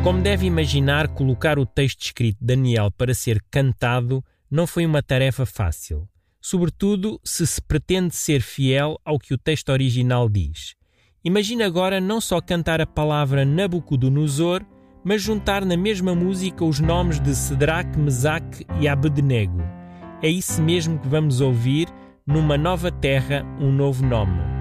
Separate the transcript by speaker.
Speaker 1: Como deve imaginar, colocar o texto escrito de Daniel para ser cantado não foi uma tarefa fácil, sobretudo se pretende ser fiel ao que o texto original diz. Imagine agora não só cantar a palavra Nabucodonosor, mas juntar na mesma música os nomes de Cedraque, Mesaque e Abednego. É isso mesmo que vamos ouvir, numa nova terra, um novo nome.